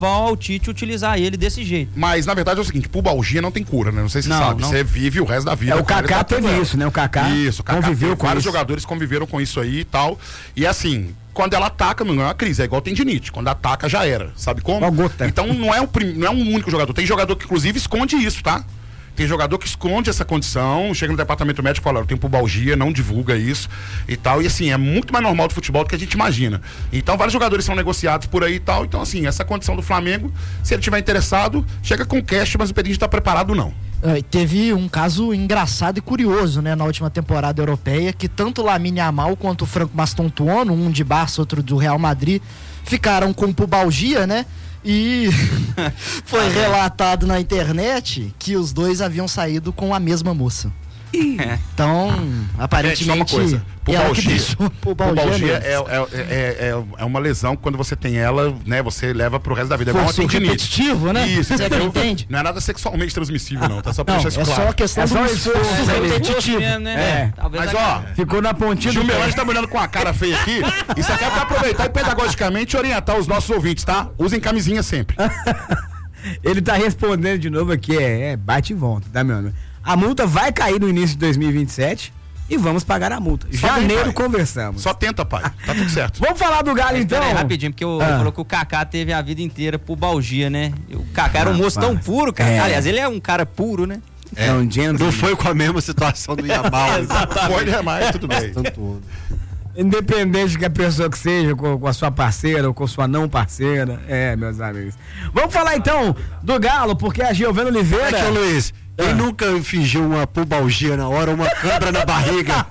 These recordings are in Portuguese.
ao Tite utilizar ele desse jeito. Mas, na verdade, é o seguinte, pubalgia não tem cura, né? Não sei se você sabe. Você vive o resto da vida. O Kaká teve isso, né? O Kaká conviveu com vários jogadores conviveram com isso aí e tal. E assim, quando ela ataca, não é uma crise, é igual tendinite. Quando ataca, já era. Sabe como? Então não é um único jogador. Tem jogador que, inclusive, esconde isso, tá? Tem jogador que esconde essa condição, chega no departamento médico e fala, eu tenho pubalgia, não divulga isso e tal. E assim, é muito mais normal do futebol do que a gente imagina. Então, vários jogadores são negociados por aí e tal. Então, assim, essa condição do Flamengo, se ele estiver interessado, chega com cash, mas o Pedrinho está preparado, não. Teve um caso engraçado e curioso, né, na última temporada europeia, que tanto o Lamine Yamal quanto o Franco Mastantuono, um de Barça, outro do Real Madrid, ficaram com pubalgia, né? E foi relatado na internet que os dois haviam saído com a mesma moça. Então, aparentemente, pubalgia é uma lesão que quando você tem ela, né, você leva pro resto da vida. É igual uma tendinite. Repetitivo, né? Isso, você entende? Não é nada sexualmente transmissível, não. Tá só pra deixar isso claro. É só a questão do esforço repetitivo. Né? Mas, ó, ficou na pontinha do Gilberto tá olhando com a cara feia aqui. Isso aqui é pra aproveitar e pedagogicamente orientar os nossos ouvintes, tá? Usem camisinha sempre. Ele tá respondendo de novo aqui, bate e volta, tá, meu amigo? A multa vai cair no início de 2027 e vamos pagar a multa. Janeiro conversamos. Só tenta, pai. Tá tudo certo. Vamos falar do Galo, então? Peraí, rapidinho, porque falou que o Kaká teve a vida inteira pubalgia, né? E o Kaká era um moço tão puro, cara. Aliás, ele é um cara puro, né? Não foi com a mesma situação do Yamal. Pode mais, tudo bem. Independente que a pessoa que seja, com a sua parceira ou com sua não parceira. Meus amigos. Vamos falar então do Galo, porque a Giovana Oliveira... Tio Luiz, quem nunca fingiu uma pubalgia na hora, uma câimbra na barriga?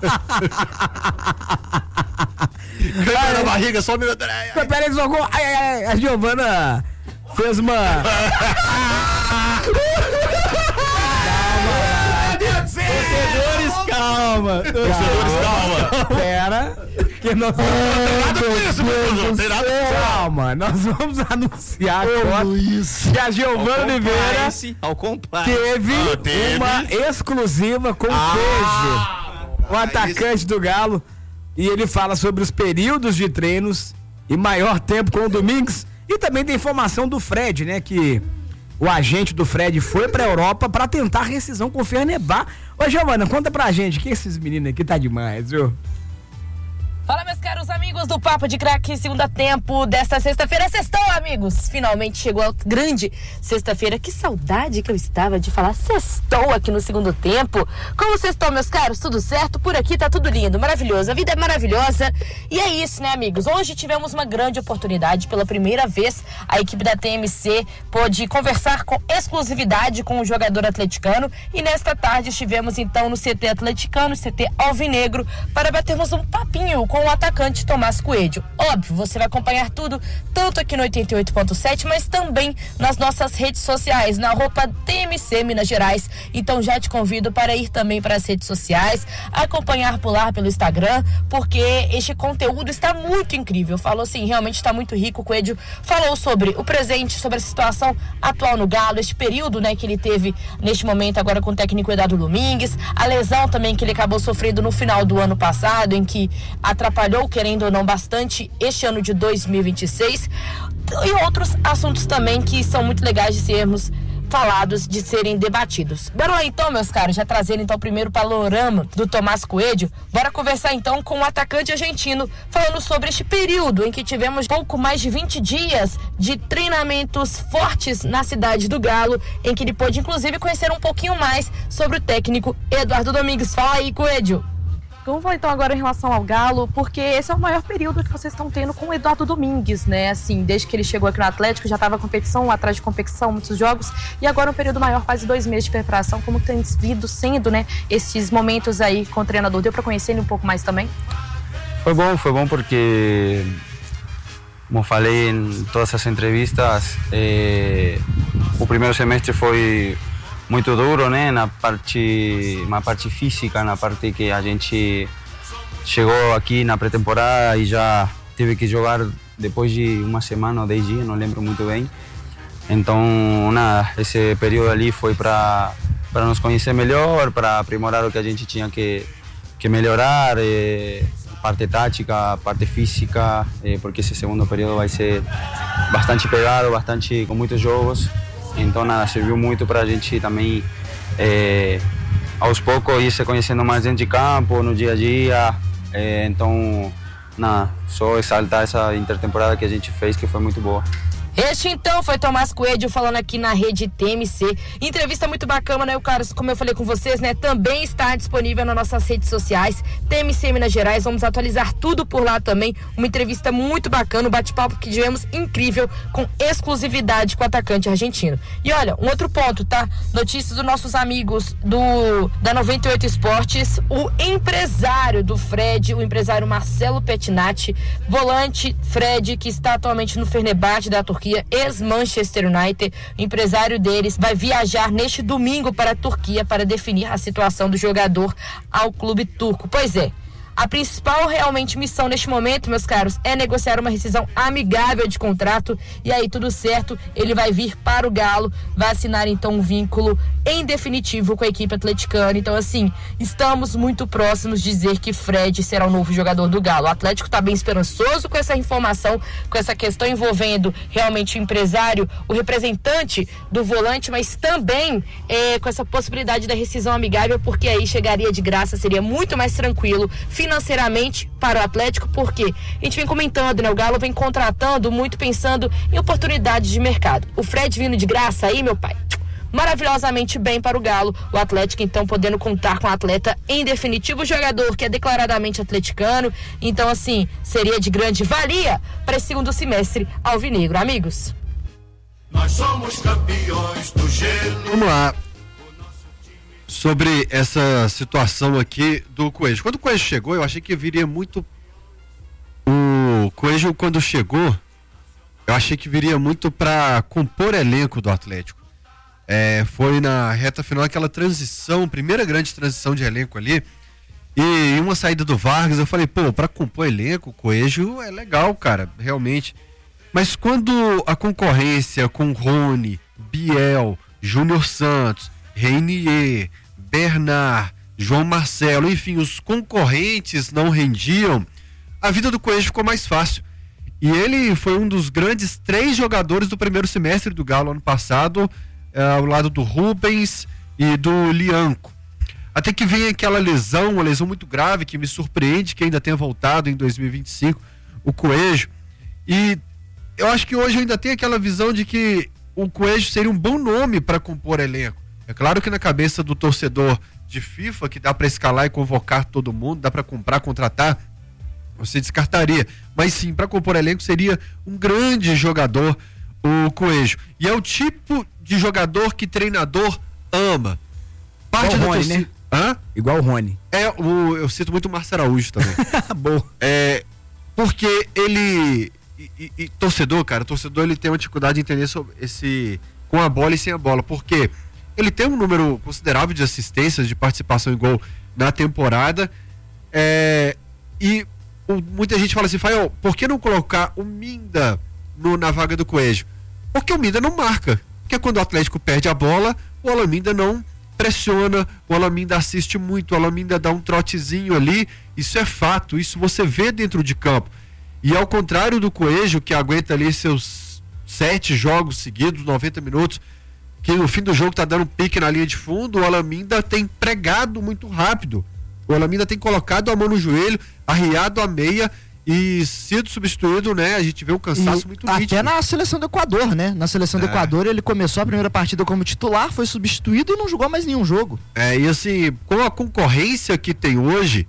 Câimbra na barriga, só meu... Peraí, socorro. A Giovana fez uma... Torcedores, calma. Pera, que nós calma, nós vamos anunciar agora que a Giovana Oliveira teve uma exclusiva com o Queijo, o atacante do Galo, e ele fala sobre os períodos de treinos e maior tempo com o Domingues, e também tem informação do Fred, né, que o agente do Fred foi pra Europa pra tentar rescisão com o Fernebá. Ô, Giovana, conta pra gente que esses meninos aqui tá demais, viu? Fala, meus caros amigos do Papo de Craque, segunda tempo desta sexta-feira. Sextou, amigos! Finalmente chegou a grande sexta-feira. Que saudade que eu estava de falar sextou aqui no segundo tempo. Como sextou, meus caros? Tudo certo? Por aqui tá tudo lindo, maravilhoso. A vida é maravilhosa. E é isso, né, amigos? Hoje tivemos uma grande oportunidade. Pela primeira vez, a equipe da TMC pôde conversar com exclusividade com o jogador atleticano. E nesta tarde estivemos, então, no CT atleticano, CT Alvinegro, para batermos um papinho com o atacante Tomás Coelho. Óbvio, você vai acompanhar tudo, tanto aqui no 88.7, mas também nas nossas redes sociais, na @ TMC Minas Gerais. Então já te convido para ir também para as redes sociais, acompanhar por lá pelo Instagram, porque este conteúdo está muito incrível. Falou assim, realmente está muito rico. O Coelho falou sobre o presente, sobre a situação atual no Galo, este período, né, que ele teve neste momento agora com o técnico Eduardo Domingues, a lesão também que ele acabou sofrendo no final do ano passado, em que atrapalhou, querendo ou não, bastante este ano de 2026, e outros assuntos também que são muito legais de sermos falados, de serem debatidos. Bora lá então, meus caros, já trazendo então o primeiro panorama do Tomás Coelho. Bora conversar então com o atacante argentino, falando sobre este período em que tivemos pouco mais de 20 dias de treinamentos fortes na cidade do Galo, em que ele pôde inclusive conhecer um pouquinho mais sobre o técnico Eduardo Domingues. Fala aí, Coelho. Vamos falar então agora em relação ao Galo, porque esse é o maior período que vocês estão tendo com o Eduardo Domingues, né? Assim, desde que ele chegou aqui no Atlético, já estava competição, atrás de competição, muitos jogos, e agora um período maior, quase 2 meses de preparação. Como tem vindo sendo, né, esses momentos aí com o treinador? Deu para conhecer ele um pouco mais também? Foi bom porque, como falei em todas as entrevistas, o primeiro semestre foi muito duro, né, na parte física, na parte que a gente chegou aqui na pré-temporada e já teve que jogar depois de uma semana ou 10 dias, não lembro muito bem. Então, esse período ali foi para nos conhecer melhor, para aprimorar o que a gente tinha que melhorar, parte tática, parte física, porque esse segundo período vai ser bastante pegado, bastante com muitos jogos. Então nada, serviu muito para a gente também aos poucos ir se conhecendo mais dentro de campo, no dia a dia. Então nada, só exaltar essa intertemporada que a gente fez, que foi muito boa. Este então foi Tomás Coelho falando aqui na rede TMC. Entrevista muito bacana, né, Carlos? Como eu falei com vocês, né? Também está disponível nas nossas redes sociais, TMC Minas Gerais. Vamos atualizar tudo por lá também. Uma entrevista muito bacana, um bate-papo que tivemos incrível, com exclusividade com o atacante argentino. E olha, um outro ponto, tá? Notícias dos nossos amigos da 98 Esportes. O empresário do Fred, o empresário Marcelo Pettinati, volante Fred, que está atualmente no Fenerbahçe da Turquia, ex-Manchester United, o empresário deles vai viajar neste domingo para a Turquia para definir a situação do jogador ao clube turco. Pois é, a principal realmente missão neste momento, meus caros, é negociar uma rescisão amigável de contrato, e aí tudo certo, ele vai vir para o Galo, vai assinar então um vínculo em definitivo com a equipe atleticana. Então assim, estamos muito próximos de dizer que Fred será o novo jogador do Galo. O Atlético está bem esperançoso com essa informação, com essa questão envolvendo realmente o empresário, o representante do volante, mas também com essa possibilidade da rescisão amigável, porque aí chegaria de graça, seria muito mais tranquilo financeiramente para o Atlético, porque a gente vem comentando, né? O Galo vem contratando muito pensando em oportunidades de mercado. O Fred vindo de graça aí, meu pai, maravilhosamente bem para o Galo. O Atlético então podendo contar com o atleta em definitivo, jogador que é declaradamente atleticano. Então assim, seria de grande valia para esse segundo semestre alvinegro, amigos. Nós somos campeões do gelo. Vamos lá. Sobre essa situação aqui do Coelho. Quando o Coelho chegou, eu achei que viria muito. O Coelho, quando chegou, eu achei que viria muito para compor elenco do Atlético. Foi na reta final aquela transição, primeira grande transição de elenco ali. E uma saída do Vargas, eu falei, pô, para compor elenco, o Coelho é legal, cara, realmente. Mas quando a concorrência com Rony, Biel, Júnior Santos, Reinier, Bernard, João Marcelo, enfim, os concorrentes não rendiam, a vida do Coelho ficou mais fácil. E ele foi um dos grandes 3 jogadores do primeiro semestre do Galo ano passado, ao lado do Rubens e do Lianco. Até que vem aquela lesão, uma lesão muito grave, que me surpreende que ainda tenha voltado em 2025, o Coelho. E eu acho que hoje ainda tem aquela visão de que o Coelho seria um bom nome para compor elenco. É claro que na cabeça do torcedor de FIFA, que dá para escalar e convocar todo mundo, dá para comprar, contratar, você descartaria. Mas sim, para compor elenco seria um grande jogador, o Coelho. E é o tipo de jogador que treinador ama. Parte do Rony, né? Hã? Igual o Rony. Eu cito muito o Márcio Araújo também. Boa. Porque ele... E torcedor, cara, ele tem uma dificuldade de entender sobre com a bola e sem a bola. Porque ele tem um número considerável de assistências, de participação em gol na temporada. Muita gente fala assim, Fael, por que não colocar o Minda na vaga do Coelho? Porque o Minda não marca. Porque quando o Atlético perde a bola, o Alaminda não pressiona, o Alaminda assiste muito, o Alaminda dá um trotezinho ali. Isso é fato, isso você vê dentro de campo. E ao contrário do Coelho, que aguenta ali seus 7 jogos seguidos, 90 minutos, que no fim do jogo tá dando um pique na linha de fundo, o Alaminda tem pregado muito rápido. O Alaminda tem colocado a mão no joelho, arriado a meia e sido substituído, né? A gente vê um cansaço muito nítido. Até na seleção do Equador, né? Na seleção do Equador ele começou a primeira partida como titular, foi substituído e não jogou mais nenhum jogo. E assim, com a concorrência que tem hoje,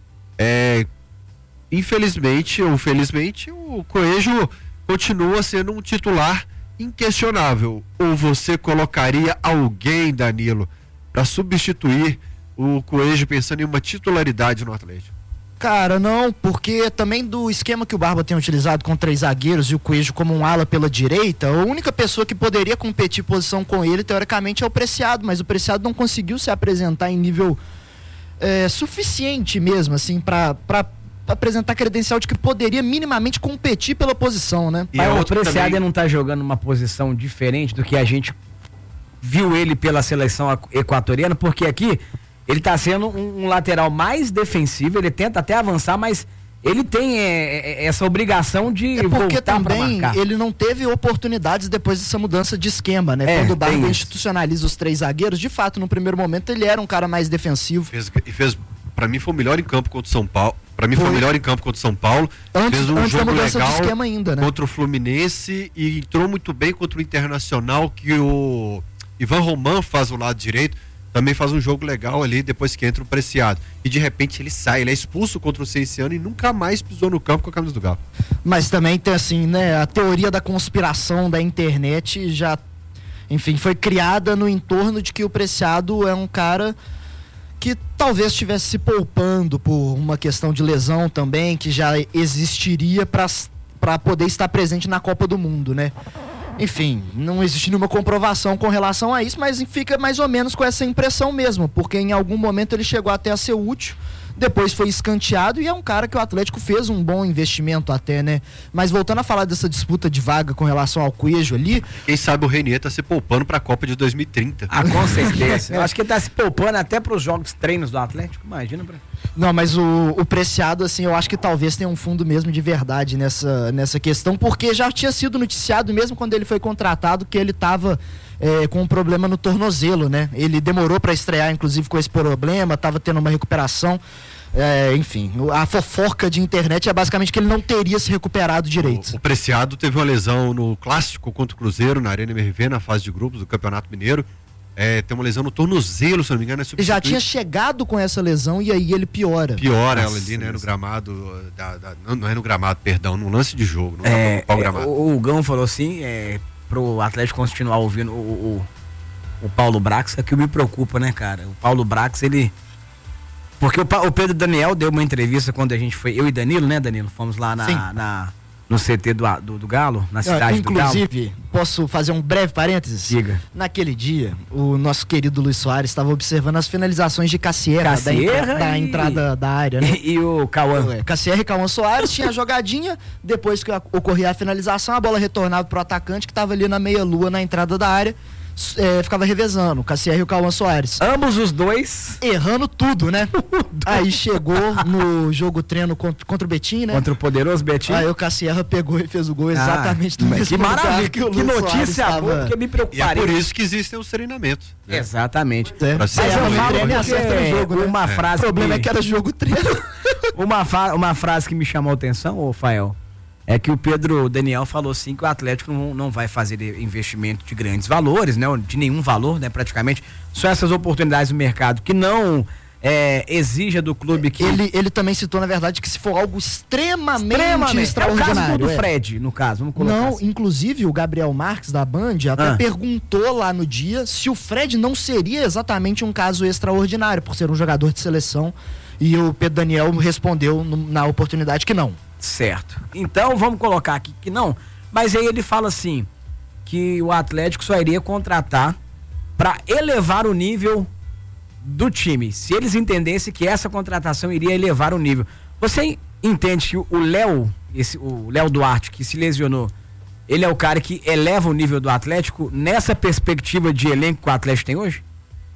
infelizmente ou felizmente, o Coelho continua sendo um titular inquestionável. Ou você colocaria alguém, Danilo, para substituir o Coelho pensando em uma titularidade no Atlético? Cara, não, porque também do esquema que o Barba tem utilizado com 3 zagueiros e o Coelho como um ala pela direita, a única pessoa que poderia competir posição com ele, teoricamente, é o Preciado, mas o Preciado não conseguiu se apresentar em nível suficiente mesmo, assim, para apresentar credencial de que poderia minimamente competir pela posição, né? E o Preciado também não tá jogando uma posição diferente do que a gente viu ele pela seleção equatoriana, porque aqui ele tá sendo um lateral mais defensivo, ele tenta até avançar, mas ele tem essa obrigação de porque voltar também ele não teve oportunidades depois dessa mudança de esquema, né? Quando o Barba institucionaliza os 3 zagueiros, de fato, no primeiro momento ele era um cara mais defensivo. Pra mim foi o melhor em campo contra o São Paulo. Foi o melhor em campo contra o São Paulo. Fez um jogo legal ainda, né? Contra o Fluminense e entrou muito bem contra o Internacional, que o Ivan Roman faz o lado direito. Também faz um jogo legal ali depois que entra o Preciado. E de repente ele sai, ele é expulso contra o Cienciano e nunca mais pisou no campo com a camisa do Galo. Mas também tem assim, né, a teoria da conspiração da internet já, enfim, foi criada no entorno de que o Preciado é um cara que talvez estivesse se poupando por uma questão de lesão também, que já existiria para poder estar presente na Copa do Mundo, né? Enfim, não existe nenhuma comprovação com relação a isso, mas fica mais ou menos com essa impressão mesmo, porque em algum momento ele chegou até a ser útil, depois foi escanteado e é um cara que o Atlético fez um bom investimento até, né? Mas voltando a falar dessa disputa de vaga com relação ao Coelho ali... Quem sabe o Reinier tá se poupando pra Copa de 2030. Com certeza. Eu acho que ele tá se poupando até pros jogos treinos do Atlético, imagina. Não, mas o Preciado, assim, eu acho que talvez tenha um fundo mesmo de verdade nessa questão, porque já tinha sido noticiado mesmo quando ele foi contratado que ele tava... com um problema no tornozelo, né? Ele demorou para estrear, inclusive, com esse problema, estava tendo uma recuperação. Enfim, a fofoca de internet é basicamente que ele não teria se recuperado direito. O Preciado teve uma lesão no clássico contra o Cruzeiro, na Arena MRV, na fase de grupos do Campeonato Mineiro. Tem uma lesão no tornozelo, se não me engano. Ele já tinha chegado com essa lesão e aí ele piora. Piora ela ali, né? No gramado. Não é no gramado, perdão, no lance de jogo. No gramado. O Gão falou assim. Pro Atlético continuar ouvindo o Paulo Brax, é que me preocupa, né, cara? O Paulo Brax, porque o Pedro Daniel deu uma entrevista quando a gente foi, eu e Danilo, né, Danilo? Fomos lá no CT do Galo, na cidade do Galo. Inclusive, posso fazer um breve parênteses? Diga. Naquele dia, o nosso querido Luiz Soares estava observando as finalizações de Cassiera da entrada da área, né? E o Cauã. Cassiera e Cauã Soares tinha a jogadinha, depois que ocorria a finalização, a bola retornava pro atacante que estava ali na meia-lua na entrada da área. Ficava revezando o Cassier e o Cauã Soares. Ambos os dois errando tudo, né? Aí chegou no jogo treino contra o Betim, né? Contra o poderoso Betim. Aí o Cassier pegou e fez o gol exatamente do mesmo. Que maravilha, que notícia boa, porque me preocuparia. E é por isso que existem os treinamentos, né? Exatamente. Mas eu falo jogo, né? Uma frase. O problema é que era jogo treino. Uma frase que me chamou a atenção, Fael, é que o Pedro Daniel falou assim que o Atlético não vai fazer investimento de grandes valores, né? De nenhum valor, né? Praticamente. Só essas oportunidades no mercado que não exija do clube que... Ele também citou, na verdade, que se for algo extremamente extraordinário. É o caso do Fred, no caso. Vamos colocar não, assim. Inclusive o Gabriel Marques da Band até perguntou lá no dia se o Fred não seria exatamente um caso extraordinário, por ser um jogador de seleção. E o Pedro Daniel respondeu na oportunidade que não. Certo. Então vamos colocar aqui que não. Mas aí ele fala assim, que o Atlético só iria contratar para elevar o nível do time. Se eles entendessem que essa contratação iria elevar o nível. Você entende que o Léo Duarte, que se lesionou, ele é o cara que eleva o nível do Atlético nessa perspectiva de elenco que o Atlético tem hoje?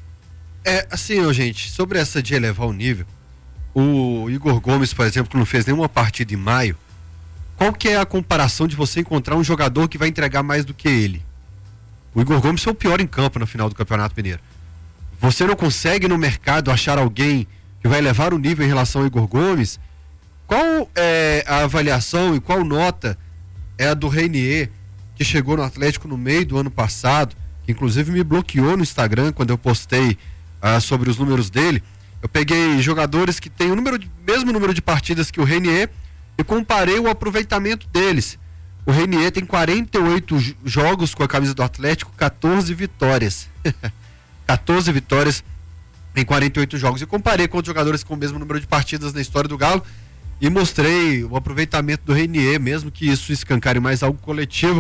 Assim, gente, sobre essa de elevar o nível, o Igor Gomes, por exemplo, que não fez nenhuma partida em maio, qual que é a comparação de você encontrar um jogador que vai entregar mais do que ele? O Igor Gomes foi o pior em campo no final do Campeonato Mineiro. Você não consegue no mercado achar alguém que vai elevar o nível em relação ao Igor Gomes? Qual é a avaliação e qual nota é a do Reinier, que chegou no Atlético no meio do ano passado, que inclusive me bloqueou no Instagram quando eu postei sobre os números dele? Eu peguei jogadores que têm mesmo número de partidas que o Reinier e comparei o aproveitamento deles. O Reinier tem 48 jogos com a camisa do Atlético, 14 vitórias. 14 vitórias em 48 jogos. E comparei com os jogadores com o mesmo número de partidas na história do Galo e mostrei o aproveitamento do Reinier, mesmo que isso escancare mais algo coletivo.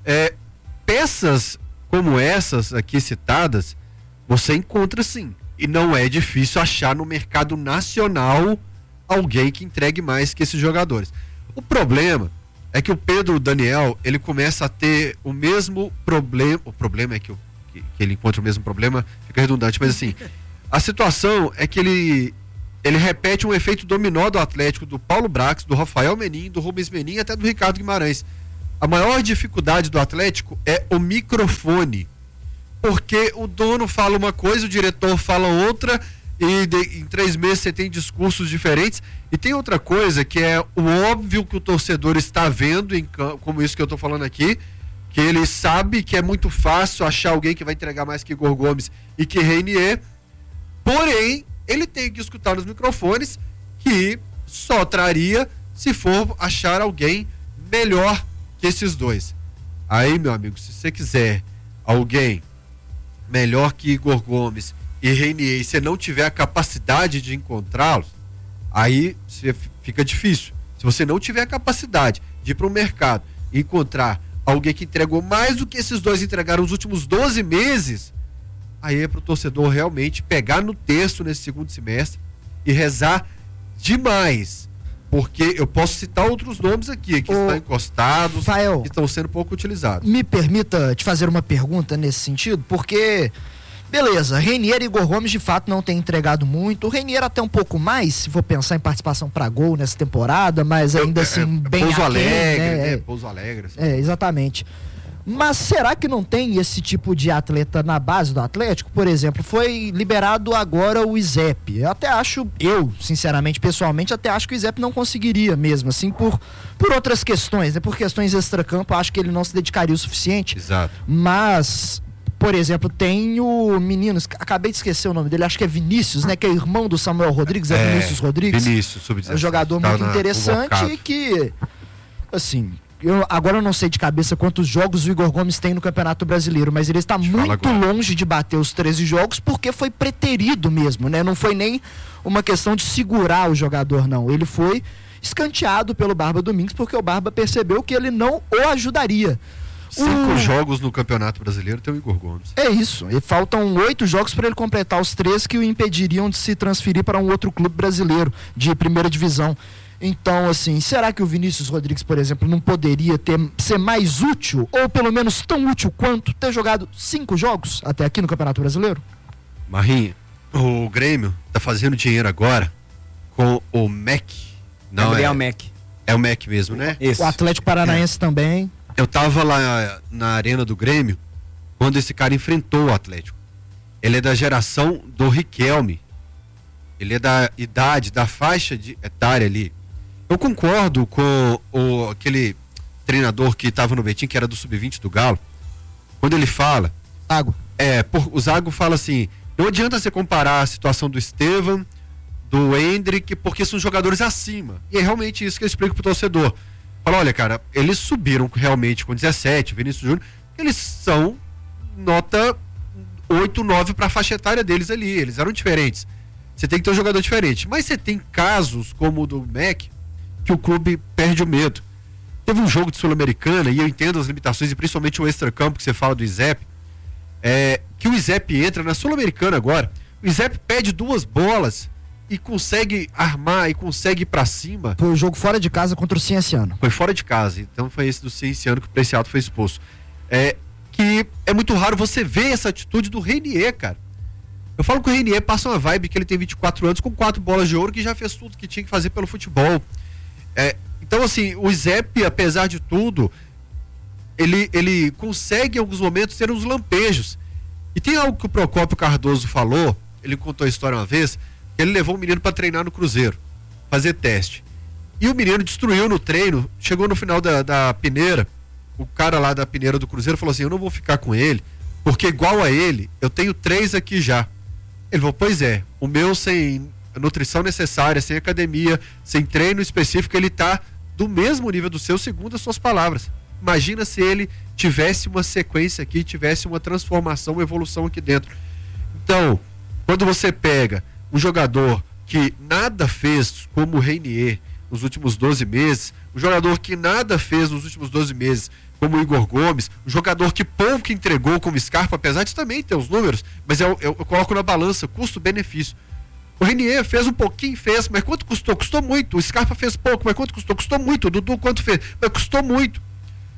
Peças como essas aqui citadas, você encontra sim. E não é difícil achar no mercado nacional alguém que entregue mais que esses jogadores. O problema é que o Pedro Daniel, ele começa a ter o mesmo problema. O problema é que ele encontra o mesmo problema, fica redundante, mas assim, a situação é que ele ele repete um efeito dominó do Atlético, do Paulo Brax, do Rafael Menin, do Rubens Menin e até do Ricardo Guimarães. A maior dificuldade do Atlético é o microfone, porque o dono fala uma coisa, o diretor fala outra, e em 3 meses você tem discursos diferentes. E tem outra coisa que é o óbvio que o torcedor está vendo, como isso que eu estou falando aqui, que ele sabe que é muito fácil achar alguém que vai entregar mais que Igor Gomes e que Reinier, porém ele tem que escutar nos microfones que só traria se for achar alguém melhor que esses dois. Aí, meu amigo, se você quiser alguém melhor que Igor Gomes e Reinier, e você não tiver a capacidade de encontrá-los, aí fica difícil. Se você não tiver a capacidade de ir para o mercado e encontrar alguém que entregou mais do que esses dois entregaram nos últimos 12 meses, aí é para o torcedor realmente pegar no texto nesse segundo semestre e rezar demais. Porque eu posso citar outros nomes aqui que estão encostados, Fael, que estão sendo pouco utilizados. Me permita te fazer uma pergunta nesse sentido, porque, beleza, Reinier e Igor Gomes de fato não têm entregado muito. O Reinier até um pouco mais, se for pensar em participação para gol nessa temporada, mas ainda assim bem Pouso aquém, Alegre, né? Pouso Alegre. Assim. Exatamente. Mas será que não tem esse tipo de atleta na base do Atlético? Por exemplo, foi liberado agora o Izep. Eu, sinceramente, pessoalmente, até acho que o Izep não conseguiria mesmo, assim, por outras questões, né? Por questões extracampo, acho que ele não se dedicaria o suficiente. Exato. Mas, por exemplo, tem o menino, acabei de esquecer o nome dele, acho que é Vinícius, né? Que é irmão do Samuel Rodrigues, Vinícius Rodrigues. Vinícius, sub-17. É um jogador muito interessante e que, assim... Agora eu não sei de cabeça quantos jogos o Igor Gomes tem no Campeonato Brasileiro, mas ele está muito longe de bater os 13 jogos porque foi preterido mesmo, né? Não foi nem uma questão de segurar o jogador, não. Ele foi escanteado pelo Barba Domingues porque o Barba percebeu que ele não o ajudaria. 5 jogos no Campeonato Brasileiro tem o Igor Gomes. É isso, e faltam 8 jogos para ele completar os 3 que o impediriam de se transferir para um outro clube brasileiro de primeira divisão. Então, assim, será que o Vinícius Rodrigues, por exemplo, não poderia ser mais útil, ou pelo menos tão útil quanto ter jogado 5 jogos até aqui no Campeonato Brasileiro? Marrinha, o Grêmio tá fazendo dinheiro agora com o MEC. Não, Gabriel MEC. É o MEC mesmo, né? Isso. O Atlético Paranaense também. Eu tava lá na arena do Grêmio quando esse cara enfrentou o Atlético. Ele é da geração do Riquelme. Ele é da idade, da faixa etária ali. Eu concordo com aquele treinador que estava no Betim, que era do Sub-20 do Galo, quando ele fala... o Zago fala assim, não adianta você comparar a situação do Estevam, do Hendrick, porque são jogadores acima. E é realmente isso que eu explico pro torcedor. Fala, olha, cara, eles subiram realmente com 17, Vinícius Júnior, eles são nota 8, 9 para a faixa etária deles ali, eles eram diferentes. Você tem que ter um jogador diferente. Mas você tem casos como o do MEC, que o clube perde o medo. Teve um jogo de Sul-Americana, e eu entendo as limitações, e principalmente o extracampo que você fala do Izep, que o Izep entra na Sul-Americana agora, o Izep pede 2 bolas e consegue armar e consegue ir pra cima. Foi o jogo fora de casa contra o Cienciano. Foi fora de casa, então foi esse do Cienciano que o Preciado foi expulso. Que é muito raro você ver essa atitude do Reinier, cara. Eu falo que o Reinier passa uma vibe que ele tem 24 anos com 4 bolas de ouro, que já fez tudo que tinha que fazer pelo futebol. Então, assim, o Izep, apesar de tudo, ele consegue em alguns momentos ter uns lampejos. E tem algo que o Procópio Cardoso falou, ele contou a história uma vez, ele levou um menino para treinar no Cruzeiro, fazer teste. E o menino destruiu no treino, chegou no final da peneira, o cara lá da peneira do Cruzeiro falou assim, eu não vou ficar com ele, porque igual a ele, eu tenho 3 aqui já. Ele falou, pois é, o meu sem nutrição necessária, sem academia, sem treino específico, ele tá do mesmo nível do seu, segundo as suas palavras. Imagina se ele tivesse uma sequência aqui, tivesse uma transformação, uma evolução aqui dentro. Então, quando você pega um jogador que nada fez como o Reinier nos últimos 12 meses, um jogador que nada fez nos últimos 12 meses como o Igor Gomes, um jogador que pouco entregou como Scarpa, apesar de também ter os números, mas eu coloco na balança custo-benefício. O Reinier fez um pouquinho, mas quanto custou? Custou muito. O Scarpa fez pouco, mas quanto custou? Custou muito. O Dudu quanto fez? Mas custou muito.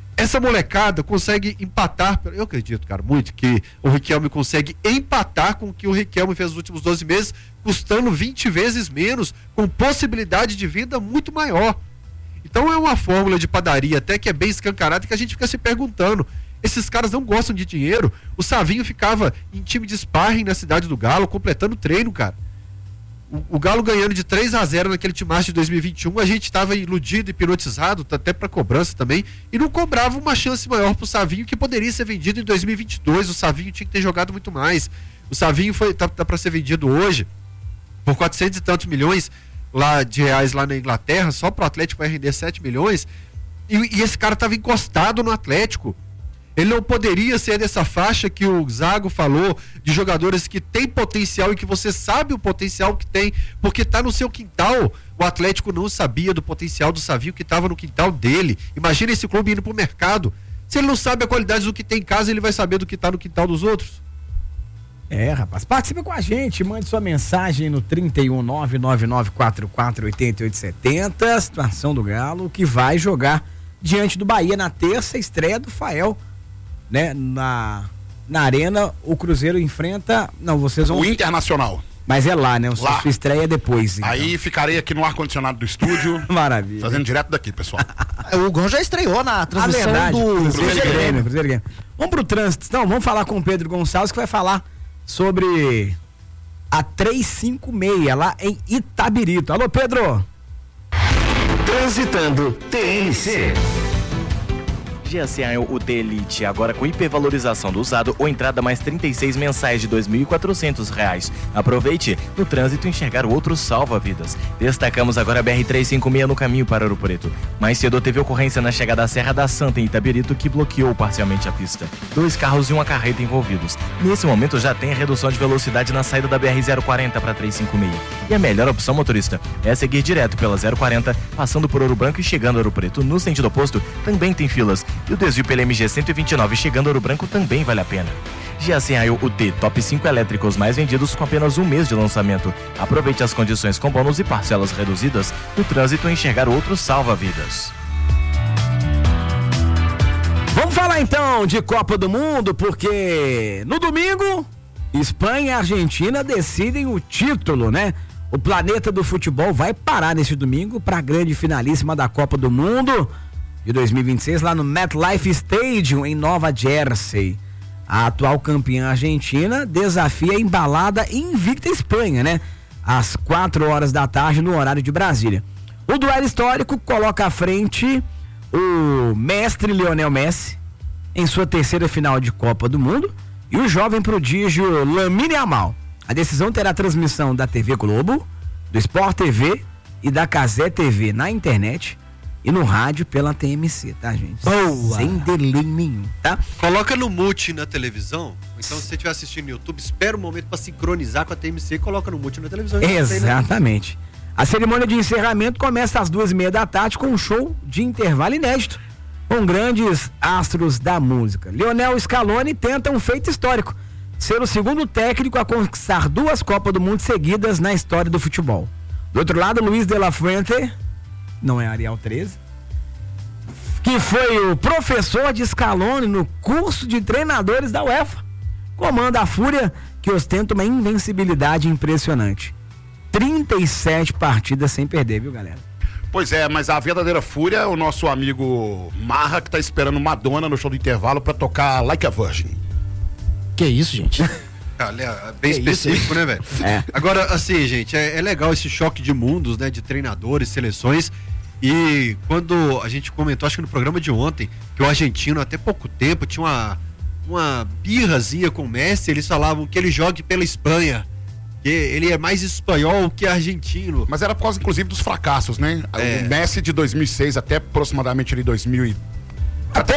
essa molecada consegue empatar. Eu acredito, cara, muito que o Riquelme consegue empatar com o que o Riquelme fez nos últimos 12 meses, custando 20 vezes menos, com possibilidade de vida muito maior. Então é uma fórmula de padaria até que é bem escancarada, que a gente fica se perguntando. Esses caras não gostam de dinheiro. O Savinho ficava em time de sparring na Cidade do Galo, completando treino, cara. O Galo ganhando de 3-0 naquele timaço de 2021, a gente estava iludido, hipnotizado, até para cobrança também, e não cobrava uma chance maior pro Savinho, que poderia ser vendido em 2022. O Savinho tinha que ter jogado muito mais. O Savinho tá para ser vendido hoje por 400 e tantos milhões de reais lá na Inglaterra, só pro Atlético vai render 7 milhões, e esse cara estava encostado no Atlético. Ele não poderia ser dessa faixa que o Zago falou, de jogadores que têm potencial e que você sabe o potencial que tem, porque tá no seu quintal. O Atlético não sabia do potencial do Savinho que estava no quintal dele. Imagina esse clube indo pro mercado. Se ele não sabe a qualidade do que tem em casa, ele vai saber do que tá no quintal dos outros. Rapaz, participa com a gente, mande sua mensagem no 31999448870, situação do Galo, que vai jogar diante do Bahia na terça, estreia do Fael, né? Na Arena, o Cruzeiro enfrenta, vocês vão... O Internacional. Mas é lá, né? Sua estreia é depois. Então. Aí ficarei aqui no ar-condicionado do estúdio. Maravilha. Fazendo direto daqui, pessoal. O Gon já estreou na transmissão do Cruzeiro Grêmio. Vamos pro trânsito. Então, vamos falar com o Pedro Gonçalves, que vai falar sobre a 356 lá em Itabirito. Alô, Pedro! Transitando TNC. GAC UT Elite, agora com hipervalorização do usado ou entrada mais 36 mensais de R$ 2.400. Aproveite, no trânsito enxergar o outro salva-vidas. Destacamos agora a BR-356 no caminho para Ouro Preto. Mais cedo teve ocorrência na chegada à Serra da Santa em Itabirito que bloqueou parcialmente a pista. 2 carros e uma carreta envolvidos. Nesse momento já tem a redução de velocidade na saída da BR-040 para 356. E a melhor opção, motorista, é seguir direto pela 040, passando por Ouro Branco e chegando a Ouro Preto. No sentido oposto, também tem filas. E o desvio pela MG 129 chegando a Ouro Branco também vale a pena. GAC UT, top 5 elétricos mais vendidos com apenas 1 mês de lançamento. Aproveite as condições com bônus e parcelas reduzidas. No trânsito enxergar outro salva-vidas. Vamos falar então de Copa do Mundo, porque no domingo, Espanha e Argentina decidem o título, né? O planeta do futebol vai parar nesse domingo para a grande finalíssima da Copa do Mundo de 2026 lá no MetLife Stadium em Nova Jersey. A atual campeã argentina desafia a embalada e invicta Espanha, né? Às 4 da tarde no horário de Brasília. O duelo histórico coloca à frente o mestre Lionel Messi em sua 3ª final de Copa do Mundo e o jovem prodígio Lamine Yamal. A decisão terá transmissão da TV Globo, do Sport TV e da Cazé TV na internet e no rádio pela TMC, tá, gente? Boa. Sem delay nenhum, tá? Coloca no mute na televisão. Então, se você estiver assistindo no YouTube, espera um momento para sincronizar com a TMC e coloca no mute na televisão. Exatamente. A cerimônia de encerramento começa às 2:30 da tarde com um show de intervalo inédito, com grandes astros da música. Lionel Scaloni tenta um feito histórico, ser o segundo técnico a conquistar 2 Copas do Mundo seguidas na história do futebol. Do outro lado, Luiz de la Fuente, não é Arial 13, que foi o professor de Scaloni no curso de treinadores da UEFA, comanda a Fúria, que ostenta uma invencibilidade impressionante. 37 partidas sem perder, viu, galera? Pois é, mas a verdadeira fúria é o nosso amigo Marra, que tá esperando Madonna no show do intervalo pra tocar Like a Virgin. Que isso, gente? Bem específico, né, velho? Agora, assim, gente, é legal esse choque de mundos, né, de treinadores, seleções. E quando a gente comentou, acho que no programa de ontem, que o argentino até pouco tempo tinha uma birrazinha com o Messi, eles falavam que ele jogue pela Espanha, que ele é mais espanhol que argentino. Mas era por causa, inclusive, dos fracassos, né? O Messi de 2006 até aproximadamente ali 2000 Até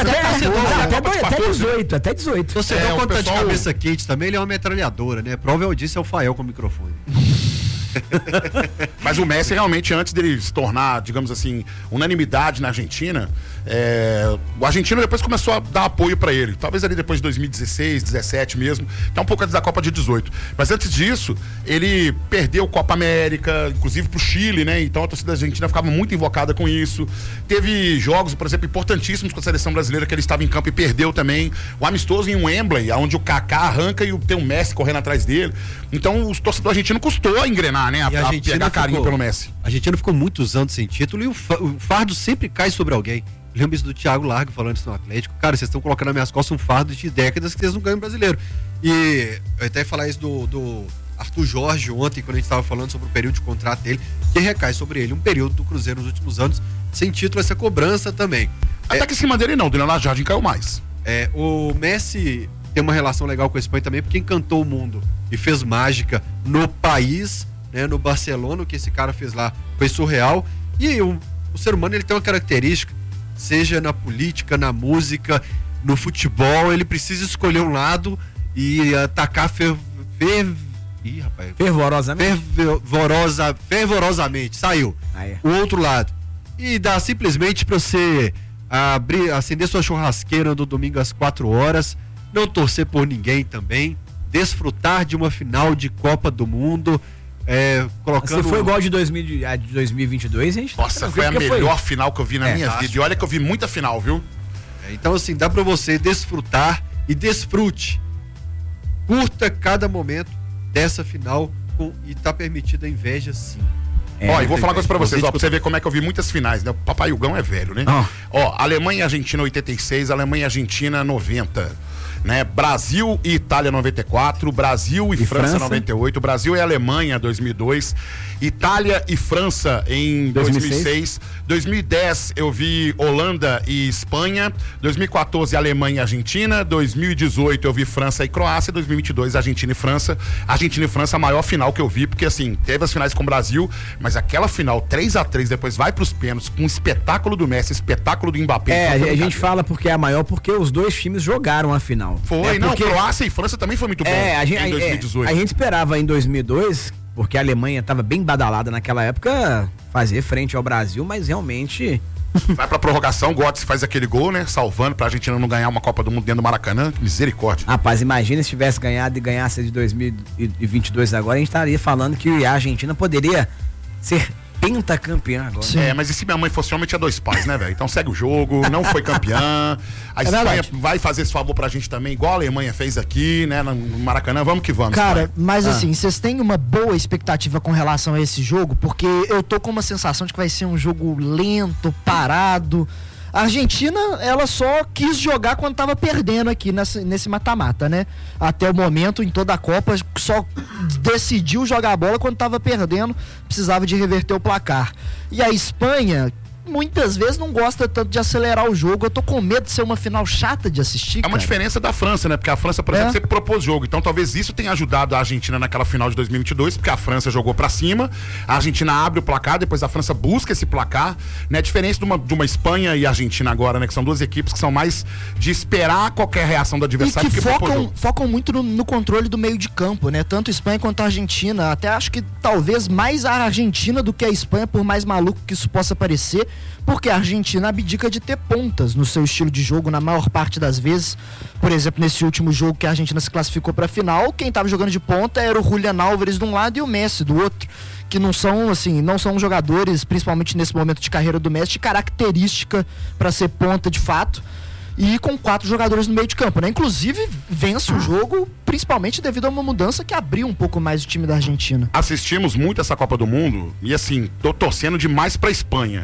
18. Você dá conta de cabeça quente também, ele é uma metralhadora, né? Prova eu disse é o Fael com o microfone. Mas o Messi realmente, antes dele se tornar, digamos assim, unanimidade na Argentina, o argentino depois começou a dar apoio pra ele. Talvez ali depois de 2016, 17 mesmo. Tá um pouco antes da Copa de 18. Mas antes disso, ele perdeu Copa América, inclusive pro Chile, né? Então a torcida argentina ficava muito invocada com isso. Teve jogos, por exemplo, importantíssimos com a seleção brasileira que ele estava em campo e perdeu também. O amistoso em Wembley, onde o Kaká arranca e tem o Messi correndo atrás dele. Então os torcedores argentinos custou a engrenar, né? A pegar carinho pelo Messi. A Argentina ficou muitos anos sem título e o fardo sempre cai sobre alguém. Lembro isso do Thiago Largo falando isso no Atlético. Cara, vocês estão colocando nas minhas costas um fardo de décadas que vocês não ganham brasileiro. E eu até ia falar isso do Arthur Jorge ontem, quando a gente estava falando sobre o período de contrato dele, que recai sobre ele. Um período do Cruzeiro nos últimos anos, sem título, essa cobrança também. Até que em cima dele não, do Leonardo Jardim caiu mais. O Messi tem uma relação legal com a Espanha também, porque encantou o mundo e fez mágica no país, né, no Barcelona. O que esse cara fez lá foi surreal. E o ser humano, ele tem uma característica, seja na política, na música, no futebol, ele precisa escolher um lado e atacar fervorosamente, saiu. O outro lado. E dá simplesmente pra você acender sua churrasqueira no domingo às 4 horas, não torcer por ninguém também, desfrutar de uma final de Copa do Mundo, colocando... Se foi igual de 2022, gente... Nossa, foi a melhor final que eu vi na minha vida. E olha que eu vi muita final, viu? Então, assim, dá pra você desfrutar e desfrute. Curta cada momento dessa final e tá permitida a inveja, sim. E vou falar uma coisa pra vocês, pra você ver como é que eu vi muitas finais, né? O Papai Hugão é velho, né? Alemanha e Argentina 86, Alemanha e Argentina 90. Né? Brasil e Itália 94, Brasil e França 98, Brasil e Alemanha 2002, Itália e França em 2006, 2010 eu vi Holanda e Espanha, 2014 Alemanha e Argentina, 2018 eu vi França e Croácia, 2022 Argentina e França. Argentina e França a maior final que eu vi, porque assim, teve as finais com o Brasil, mas aquela final 3-3, depois vai pros pênaltis com o espetáculo do Messi, espetáculo do Mbappé. A gente fala porque é a maior, porque os dois times jogaram a final. Foi, porque... Croácia e França também foi muito bom em 2018. A gente esperava em 2002, porque a Alemanha estava bem badalada naquela época, fazer frente ao Brasil, mas realmente... Vai pra prorrogação, Götze faz aquele gol, né? Salvando pra Argentina não ganhar uma Copa do Mundo dentro do Maracanã. Misericórdia. Rapaz, imagina se tivesse ganhado e ganhasse de 2022 agora, a gente estaria falando que a Argentina poderia ser pentacampeã agora. Mas e se minha mãe fosse homem, tinha 2 pais, né, velho? Então segue o jogo, não foi campeã. A Espanha vai fazer esse favor pra gente também, igual a Alemanha fez aqui, né, no Maracanã. Vamos que vamos. Cara, Espanha. Mas assim, vocês têm uma boa expectativa com relação a esse jogo? Porque eu tô com uma sensação de que vai ser um jogo lento, parado. A Argentina, ela só quis jogar quando tava perdendo aqui nesse mata-mata, né? Até o momento, em toda a Copa, só decidiu jogar a bola quando tava perdendo, precisava de reverter o placar. E a Espanha, muitas vezes não gosta tanto de acelerar o jogo. Eu tô com medo de ser uma final chata de assistir. É uma diferença da França, né? Porque a França, por exemplo, sempre propôs jogo. Então talvez isso tenha ajudado a Argentina naquela final de 2022, porque a França jogou pra cima, a Argentina abre o placar, depois a França busca esse placar, né? Diferença de uma Espanha e Argentina agora, né? Que são duas equipes que são mais de esperar qualquer reação do adversário. E que focam muito no controle do meio de campo, né? Tanto a Espanha quanto a Argentina. Até acho que talvez mais a Argentina do que a Espanha, por mais maluco que isso possa parecer, porque a Argentina abdica de ter pontas no seu estilo de jogo na maior parte das vezes. Por exemplo, nesse último jogo que a Argentina se classificou para a final, quem estava jogando de ponta era o Julián Álvares de um lado e o Messi do outro, que não são jogadores, principalmente nesse momento de carreira do Messi, de característica para ser ponta de fato. E com 4 jogadores no meio de campo, né? Inclusive, vence o jogo, principalmente devido a uma mudança que abriu um pouco mais o time da Argentina. Assistimos muito essa Copa do Mundo e assim, tô torcendo demais pra Espanha.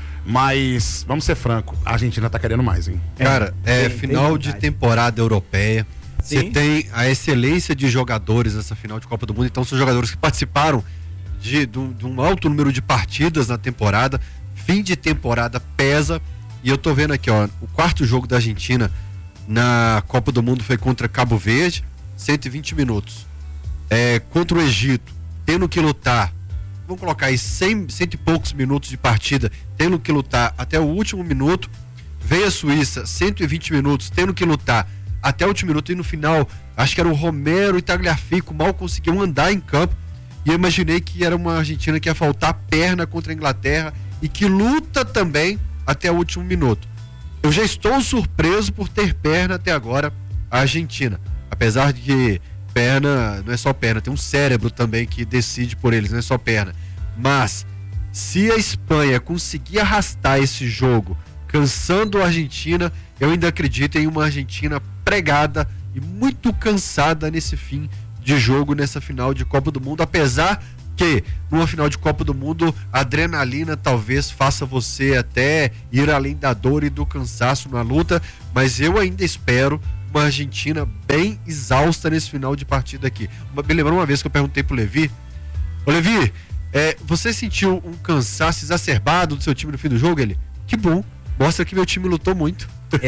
Mas, vamos ser franco, a Argentina tá querendo mais, hein? Cara, final de temporada europeia. Você tem a excelência de jogadores nessa final de Copa do Mundo. Então, são jogadores que participaram de um alto número de partidas na temporada. Fim de temporada pesa. E eu tô vendo aqui, ó, o 4º jogo da Argentina na Copa do Mundo foi contra Cabo Verde, 120 minutos. Contra o Egito, tendo que lutar, vamos colocar aí 100 e poucos minutos de partida, tendo que lutar até o último minuto. Veio a Suíça, 120 minutos, tendo que lutar até o último minuto. E no final, acho que era o Romero e Tagliafico, mal conseguiu andar em campo. e eu imaginei que era uma Argentina que ia faltar perna contra a Inglaterra e que luta também até o último minuto. Eu já estou surpreso por ter perna até agora a Argentina, apesar de que perna não é só perna, tem um cérebro também que decide por eles, não é só perna. Mas se a Espanha conseguir arrastar esse jogo, cansando a Argentina, eu ainda acredito em uma Argentina pregada e muito cansada nesse fim de jogo, nessa final de Copa do Mundo, apesar que numa final de Copa do Mundo a adrenalina talvez faça você até ir além da dor e do cansaço na luta, mas eu ainda espero uma Argentina bem exausta nesse final de partida aqui. Me lembrou uma vez que eu perguntei pro Levi: ô Levi, você sentiu um cansaço exacerbado do seu time no fim do jogo? Ele: que bom, mostra que meu time lutou muito.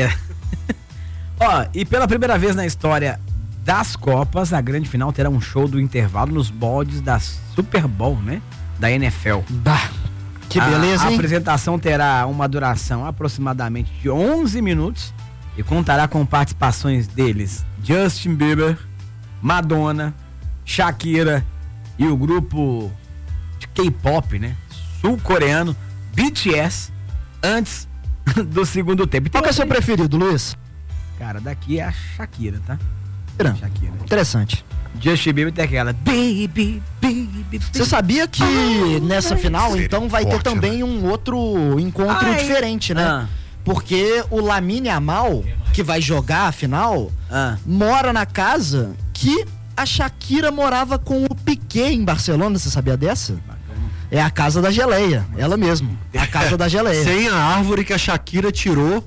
Ó, e pela primeira vez na história das Copas, a grande final terá um show do intervalo nos moldes da Super Bowl, né? Da NFL. Bah, que beleza, hein? A hein? apresentação terá uma duração aproximadamente de 11 minutos e contará com participações deles Justin Bieber, Madonna, Shakira e o grupo de K-pop, né? Sul-coreano BTS, antes do segundo tempo. Qual que é o seu preferido, Luiz? Cara, daqui é a Shakira, tá? Shakira. Interessante. Justin Bieber tem aquela baby. Você sabia que nessa final, então, vai ter também um outro encontro diferente, né? Porque o Lamine Yamal, que vai jogar a final, mora na casa que a Shakira morava com o Piqué em Barcelona. Você sabia dessa? É a casa da geleia, ela mesmo. A casa da geleia. Sem a árvore que a Shakira tirou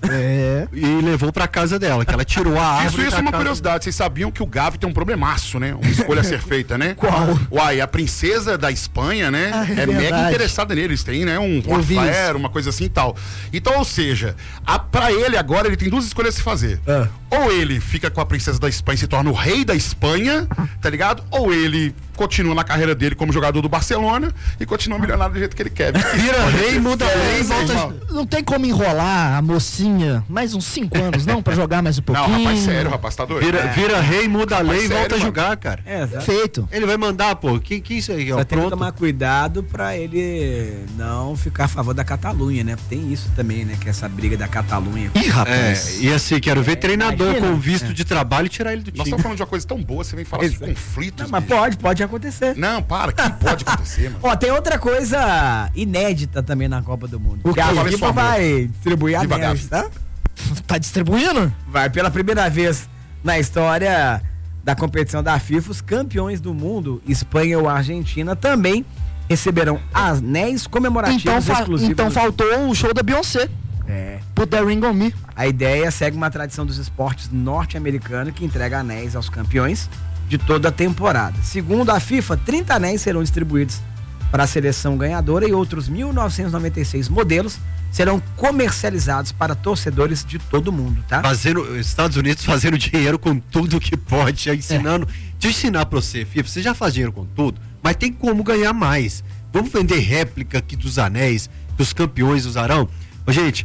e levou pra casa dela, que ela tirou a árvore. Isso é uma curiosidade. Vocês sabiam que o Gavi tem um problemaço, né? Uma escolha a ser feita, né? Qual? Uai, a princesa da Espanha, né? É mega interessada nele. Eles têm, né? Um affair, uma coisa assim e tal. Então, ou seja, pra ele agora, ele tem duas escolhas a se fazer. Ou ele fica com a princesa da Espanha e se torna o rei da Espanha, tá ligado? Ou ele continua na carreira dele como jogador do Barcelona e continua milionário do jeito que ele quer. Vira rei, muda rei, volta. Não tem como enrolar a mocinha mais uns 5 anos, não? Pra jogar mais um pouquinho. Não, rapaz, sério, rapaz, tá doido? Vira rei, muda a lei e volta a jogar, cara. Feito. Ele vai mandar, pô. Que isso aí? Só tem que tomar cuidado pra ele não ficar a favor da Catalunha, né? Tem isso também, né? Que é essa briga da Catalunha. Ih, rapaz. E assim, quero ver treinador com visto de trabalho e tirar ele do time. Nós estamos falando de uma coisa tão boa, você vem falar de conflitos. Não, mas pode acontecer. Não, para, que pode acontecer, mano. Ó, tem outra coisa inédita também na Copa do Mundo. O que a FIFA vai distribuir anéis, tá? Tá distribuindo? Vai, pela primeira vez na história da competição da FIFA, os campeões do mundo, Espanha ou Argentina, também receberão anéis comemorativos exclusivos. Então faltou o show da Beyoncé. Put the ring on me. A ideia segue uma tradição dos esportes norte-americanos que entrega anéis aos campeões de toda a temporada. Segundo a FIFA, 30 anéis serão distribuídos para a seleção ganhadora e outros 1.996 modelos serão comercializados para torcedores de todo o mundo, tá? Estados Unidos fazendo dinheiro com tudo que pode, ensinando. Deixa eu ensinar pra você, FIFA, você já faz dinheiro com tudo, mas tem como ganhar mais. Vamos vender réplica aqui dos anéis que os campeões usarão? Gente,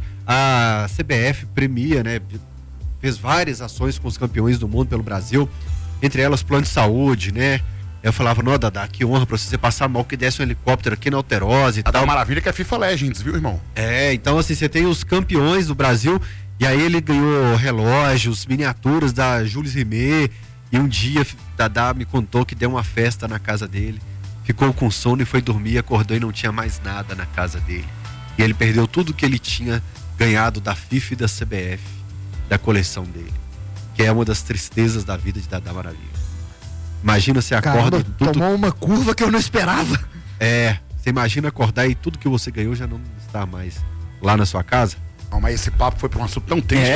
a CBF premia, né? Fez várias ações com os campeões do mundo pelo Brasil, entre elas plano de saúde, né? Eu falava, não, Dadá, que honra pra você passar mal que desce um helicóptero aqui na Alterose e tal. A maravilha que é FIFA Legends, viu, irmão? Então assim, você tem os campeões do Brasil e aí ele ganhou relógios, miniaturas da Jules Rimet e um dia Dadá me contou que deu uma festa na casa dele, ficou com sono e foi dormir, acordou e não tinha mais nada na casa dele. E ele perdeu tudo que ele tinha ganhado da FIFA e da CBF, da coleção dele, que é uma das tristezas da vida de Dadá Maravilha. Imagina você acorda... Tomou uma curva que eu não esperava. Você imagina acordar e tudo que você ganhou já não está mais lá na sua casa. Não, mas esse papo foi para um assunto tão triste.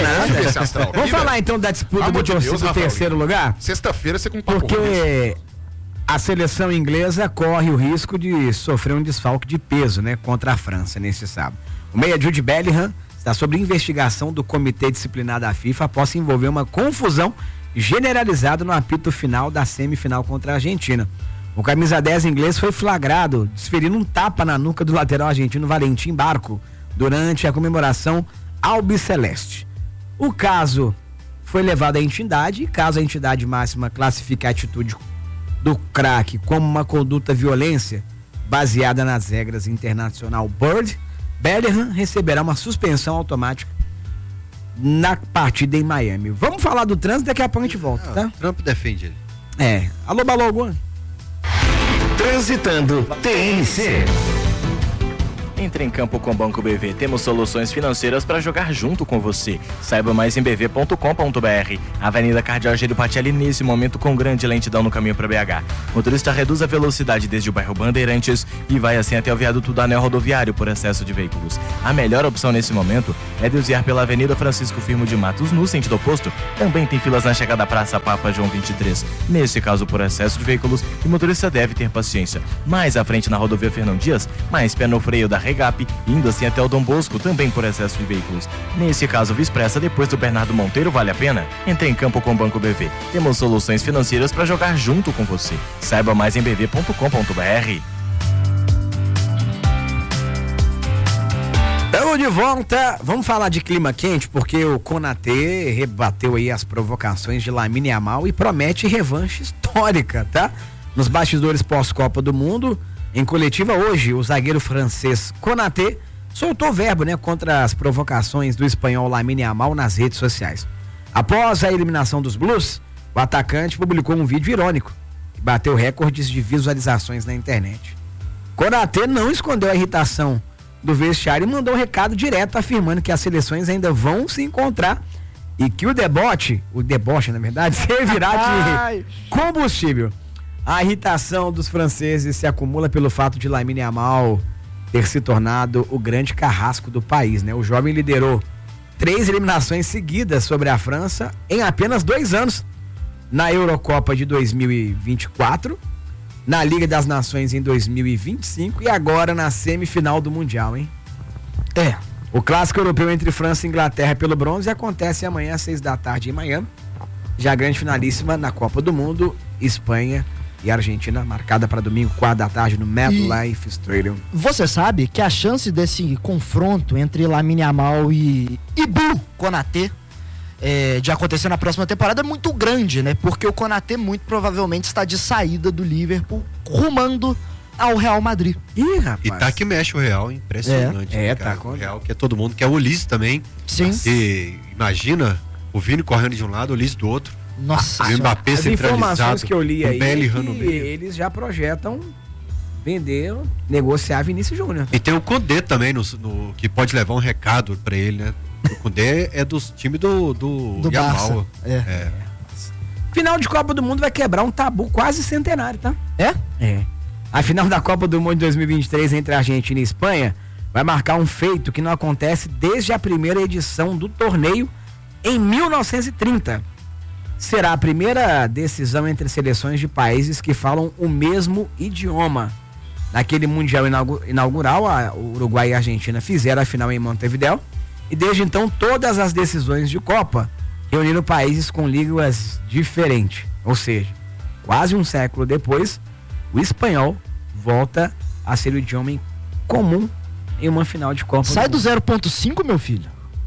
Vamos falar então da disputa do terceiro lugar? Sexta-feira você com um papo. Porque a seleção inglesa corre o risco de sofrer um desfalque de peso, né? Contra a França nesse sábado. O meia Jude Bellingham está sob investigação do Comitê Disciplinar da FIFA após se envolver uma confusão generalizada no apito final da semifinal contra a Argentina. O camisa 10 inglês foi flagrado desferindo um tapa na nuca do lateral argentino Valentim Barco durante a comemoração albiceleste. O caso foi levado à entidade e caso a entidade máxima classifique a atitude do crack como uma conduta violência baseada nas regras internacional Bird, Bellingham receberá uma suspensão automática na partida em Miami. Vamos falar do trânsito, daqui a pouco a gente volta, tá? Trump defende ele. Alô, Balogo. Transitando TNC. Entre em campo com o Banco BV. Temos soluções financeiras para jogar junto com você. Saiba mais em bv.com.br. Avenida Cardeal Gélio Patelli, nesse momento com grande lentidão no caminho para BH. Motorista reduz a velocidade desde o bairro Bandeirantes e vai assim até o viaduto do Anel Rodoviário por excesso de veículos. A melhor opção nesse momento é desviar pela Avenida Francisco Firmo de Matos no sentido oposto. Também tem filas na chegada à Praça Papa João 23. Nesse caso, por excesso de veículos, o motorista deve ter paciência. Mais à frente na rodovia Fernão Dias, mais pé no freio da Regap, indo assim até o Dom Bosco, também por excesso de veículos. Nesse caso, Via Expressa, depois do Bernardo Monteiro, vale a pena? Entre em campo com o Banco BV. Temos soluções financeiras para jogar junto com você. Saiba mais em bv.com.br. Estamos de volta, vamos falar de clima quente, porque o Konaté rebateu aí as provocações de Lamine Yamal e promete revanche histórica, tá? Nos bastidores pós-Copa do Mundo, em coletiva hoje, o zagueiro francês Konaté soltou o verbo, contra as provocações do espanhol Lamine Yamal nas redes sociais. Após a eliminação dos Blues, o atacante publicou um vídeo irônico que bateu recordes de visualizações na internet. Konaté não escondeu a irritação do vestiário e mandou um recado direto afirmando que as seleções ainda vão se encontrar e que o deboche na verdade, servirá de combustível. A irritação dos franceses se acumula pelo fato de Lamine Yamal ter se tornado o grande carrasco do país, O jovem liderou 3 eliminações seguidas sobre a França em apenas 2 anos. Na Eurocopa de 2024, na Liga das Nações em 2025 e agora na semifinal do Mundial, O clássico europeu entre França e Inglaterra pelo bronze acontece amanhã às 6 da tarde em Miami. Já a grande finalíssima na Copa do Mundo, Espanha e Argentina, marcada para domingo, 4 da tarde, no MetLife Stadium. Você sabe que a chance desse confronto entre Lamine Yamal e Ibu Konaté de acontecer na próxima temporada é muito grande, Porque o Konaté muito provavelmente está de saída do Liverpool, rumando ao Real Madrid. Ih, rapaz. E tá que mexe o Real, impressionante. Tá. O Real que é todo mundo, que é o Ulisses também. Sim. E imagina o Vini correndo de um lado, o Ulisses do outro. Nossa, o Mbappé as informações que eu li aí eles já projetam vender, negociar Vinícius Júnior. E tem o Condé também que pode levar um recado pra ele, O Condé é dos time do Yamal. Final de Copa do Mundo vai quebrar um tabu quase centenário, tá? A final da Copa do Mundo de 2023 entre Argentina e Espanha vai marcar um feito que não acontece desde a primeira edição do torneio em 1930. Será a primeira decisão entre seleções de países que falam o mesmo idioma. Naquele Mundial inaugural, o Uruguai e a Argentina fizeram a final em Montevideo e desde então todas as decisões de Copa reuniram países com línguas diferentes. Ou seja, quase um século depois, o espanhol volta a ser o idioma comum em uma final de Copa. Sai do 0.5, meu filho.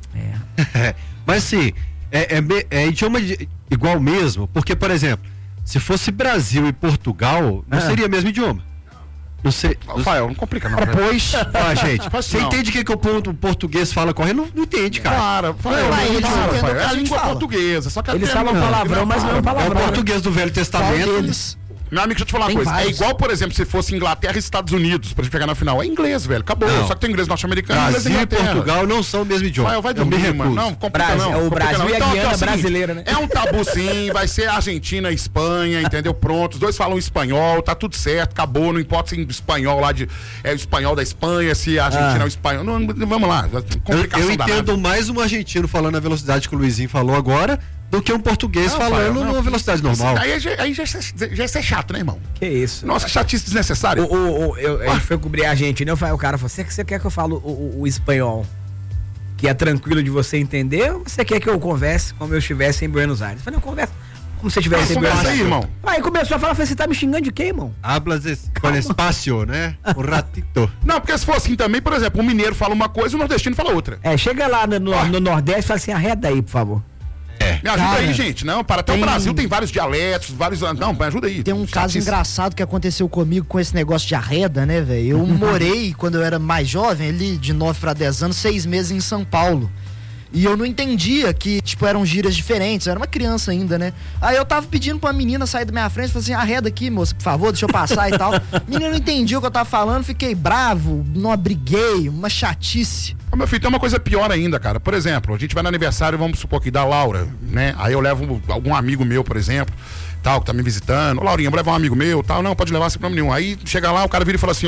Mas sim, é idioma igual mesmo, porque, por exemplo, se fosse Brasil e Portugal, não seria o mesmo idioma. Não sei. Rafael, não complica não. Pois, gente, você entende o que o português fala correndo? Não entende, cara. Rafael, é a língua portuguesa. Só que eles falam palavrão, mas não é palavrão. É o português do Velho Testamento. Meu amigo, deixa eu te falar uma coisa. É igual, por exemplo, se fosse Inglaterra e Estados Unidos, pra gente pegar na final. É inglês, velho. Acabou. Só que tem inglês norte-americano e inglês Brasil e Portugal não são o mesmo idioma. Vai dormir, mano. Não, complica não. O Brasil e a Guiana brasileira, É um tabu sim, vai ser Argentina e Espanha, entendeu? Pronto, os dois falam espanhol, tá tudo certo, acabou. Não importa se espanhol lá é o espanhol da Espanha, se a Argentina é o espanhol. Não, vamos lá. Eu entendo mais um argentino falando a velocidade que o Luizinho falou agora do que um português falando numa velocidade normal. Aí já é ser chato, né, irmão? Que isso? Nossa, chatice desnecessária. A gente foi cobrir a Argentina, o cara falou, você quer que eu falo o espanhol que é tranquilo de você entender, ou você quer que eu converse como eu estivesse em Buenos Aires? Eu falei, não, conversa como se você estivesse em Buenos Aires. Aí, irmão. Aí começou a falar, você tá me xingando de quê, irmão? Hablas com espaço, né? Um ratito. Não, porque se for assim também, por exemplo, o mineiro fala uma coisa, o nordestino fala outra. Chega lá no Nordeste e fala assim, arreda aí, por favor. Me ajuda aí, gente. Não, até o Brasil tem vários dialetos, vários... Não, me ajuda aí. Tem um caso engraçado que aconteceu comigo com esse negócio de arreda, né, velho? Eu morei, quando eu era mais jovem, ali de 9 para 10 anos, 6 meses em São Paulo. E eu não entendia que, tipo, eram gírias diferentes. Eu era uma criança ainda, né? Aí eu tava pedindo pra uma menina sair da minha frente, falei assim, arreda aqui, moça, por favor, deixa eu passar e tal. A menina não entendia o que eu tava falando, fiquei bravo, não briguei, uma chatice. Meu filho, tem uma coisa pior ainda, cara. Por exemplo, a gente vai no aniversário, vamos supor aqui, da Laura, né? Aí eu levo algum amigo meu, por exemplo, tal, que tá me visitando. Ô, Laurinha, vou levar um amigo meu, tal. Não, pode levar sem problema nenhum. Aí chega lá, o cara vira e fala assim,